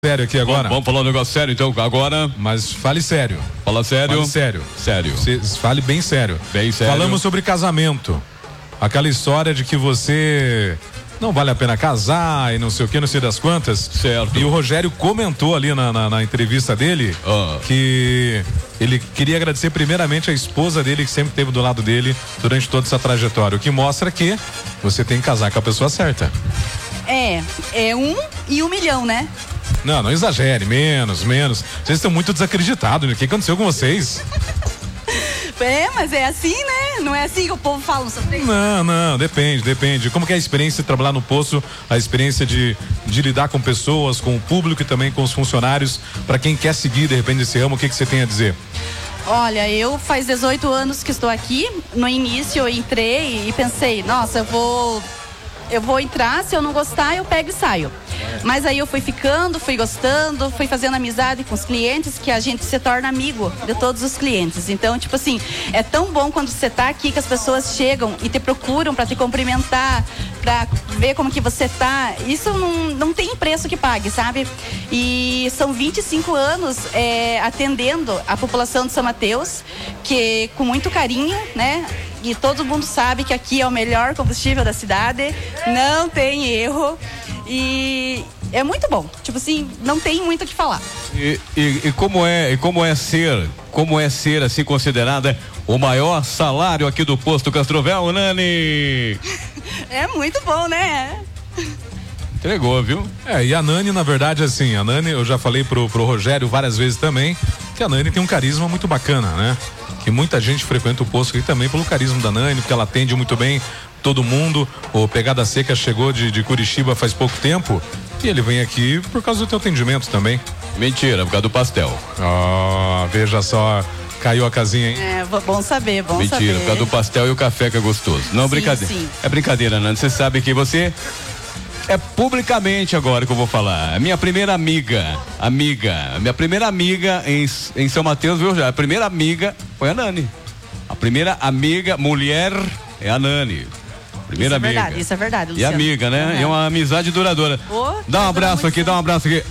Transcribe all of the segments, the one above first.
Sério aqui agora. Vamos falar um negócio sério então agora. Mas fale sério. Fala sério. Fale sério. Sério. Fale bem sério. Bem sério. Falamos sobre casamento. Aquela história de que você não vale a pena casar e não sei o que, não sei das quantas. Certo. E o Rogério comentou ali na entrevista dele que ele queria agradecer primeiramente a esposa dele, que sempre esteve do lado dele durante toda essa trajetória. O que mostra que você tem que casar com a pessoa certa. É 1 em 1 milhão, né? Não exagere, menos. Vocês estão muito desacreditados, né? O que aconteceu com vocês? Mas é assim, né? Não é assim que o povo fala sobre isso? Não, depende. Como que é a experiência de trabalhar no posto, a experiência de lidar com pessoas, com o público e também com os funcionários, para quem quer seguir, de repente, esse ramo, o que você tem a dizer? Olha, eu faz 18 anos que estou aqui. No início eu entrei e pensei, nossa, eu vou entrar, se eu não gostar, eu pego e saio. Mas aí eu fui ficando, fui gostando, fui fazendo amizade com os clientes, que a gente se torna amigo de todos os clientes. Então, tipo assim, é tão bom quando você tá aqui que as pessoas chegam e te procuram para te cumprimentar, para ver como que você tá. Isso não tem preço que pague, sabe? E são 25 anos atendendo a população de São Mateus, que com muito carinho, né? E todo mundo sabe que aqui é o melhor combustível da cidade, não tem erro e é muito bom. Tipo assim, não tem muito o que falar. E como é ser assim considerada o maior salário aqui do posto Castrovel, Nani? É muito bom, né? Entregou, viu? E a Nani, na verdade, assim, a Nani, eu já falei pro Rogério várias vezes também, que a Nani tem um carisma muito bacana, né? Que muita gente frequenta o posto aqui também pelo carisma da Nani, porque ela atende muito bem todo mundo. O Pegada Seca chegou de Curitiba faz pouco tempo e ele vem aqui por causa do teu atendimento também. Mentira, por causa do pastel. Veja só, caiu a casinha, hein? Bom saber, bom Mentira, saber. Mentira, por causa do pastel e o café que é gostoso. Não, brincadeira. Sim. É brincadeira, Nani. Você sabe que você é publicamente agora que eu vou falar. A minha primeira amiga, minha primeira amiga em São Mateus, viu já? A primeira amiga foi a Nani. A primeira amiga, mulher, é a Nani. Primeira amiga. Isso é verdade, Luciano. E amiga, né? É uma amizade duradoura. Dá um abraço aqui, dá um abraço aqui.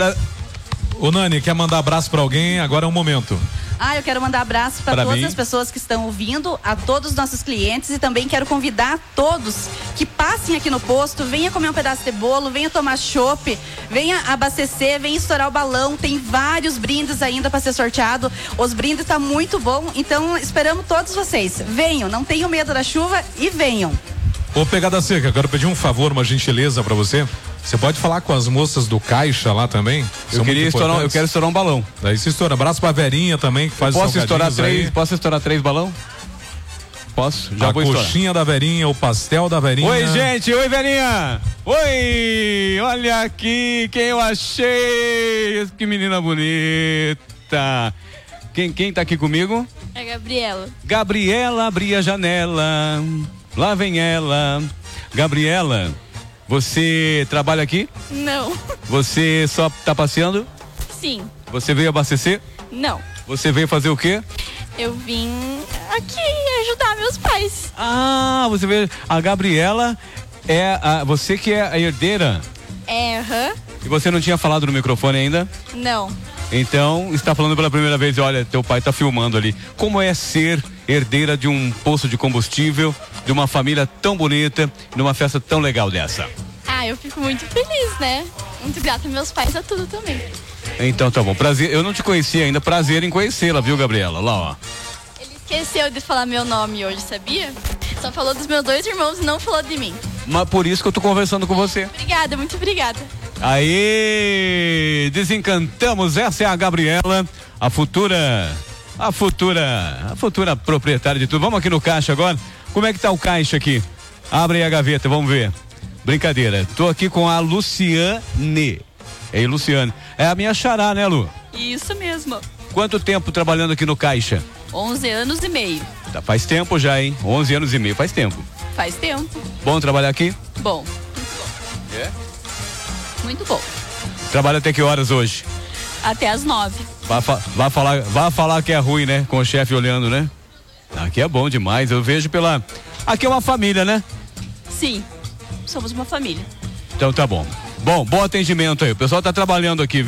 Ô Nani, quer mandar abraço pra alguém? Agora é o momento. Eu quero mandar abraço para todas as pessoas que estão ouvindo, a todos os nossos clientes, e também quero convidar todos que passem aqui no posto, venha comer um pedaço de bolo, venha tomar chopp, venha abastecer, venha estourar o balão, tem vários brindes ainda para ser sorteado, os brindes tá muito bom, então esperamos todos vocês, venham, não tenham medo da chuva e venham. Ô Pegada Seca, eu quero pedir um favor, uma gentileza para você. Você pode falar com as moças do caixa lá também? Eu quero estourar um balão. Daí se estoura. Abraço pra Verinha também, que faz Posso estourar 3 balão? Posso? Já vou estourar. A coxinha da Verinha, o pastel da Verinha. Oi, gente. Oi, Verinha. Oi. Olha aqui quem eu achei. Que menina bonita. Quem tá aqui comigo? É a Gabriela. Gabriela, abri a janela. Lá vem ela. Gabriela, você trabalha aqui? Não. Você só tá passeando? Sim. Você veio abastecer? Não. Você veio fazer o quê? Eu vim aqui ajudar meus pais. Você veio. A Gabriela você que é a herdeira? E você não tinha falado no microfone ainda? Não. Então, está falando pela primeira vez, olha, teu pai tá filmando ali. Como é ser herdeira de um posto de combustível, de uma família tão bonita, numa festa tão legal dessa? Eu fico muito feliz, né? Muito grata aos meus pais, a tudo também. Então tá bom, prazer, eu não te conhecia ainda, prazer em conhecê-la, viu, Gabriela? Lá, ó. Ele esqueceu de falar meu nome hoje, sabia? Só falou dos meus 2 irmãos e não falou de mim. Mas por isso que eu tô conversando com você. Obrigada, muito obrigada. Aí, desencantamos, essa é a Gabriela, a futura proprietária de tudo. Vamos aqui no caixa agora. Como é que tá o caixa aqui? Abre aí a gaveta, vamos ver. Brincadeira, tô aqui com a Luciane. Ei, Luciane, é a minha xará, né, Lu? Isso mesmo. Quanto tempo trabalhando aqui no caixa? 11 anos e meio. Faz tempo já, hein? 11 anos e meio, faz tempo. Faz tempo. Bom trabalhar aqui? Bom, muito bom. É? Muito bom. Trabalha até que horas hoje? Até às 9. Vai falar que é ruim, né? Com o chefe olhando, né? Aqui é bom demais, eu vejo aqui é uma família, né? Sim, somos uma família. Então tá bom. Bom atendimento aí, o pessoal tá trabalhando aqui, viu?